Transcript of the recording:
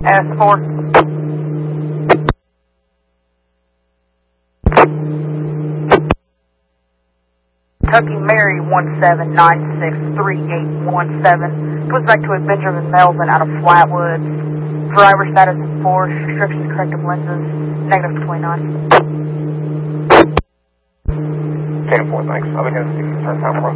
S4. Kentucky Mary 17963817. Goes back to a Benjamin Melvin out of Flatwoods. Driver status enforced. Restrictions corrective lenses. Negative 29. 10-4, thanks. I'll begin to see concern time for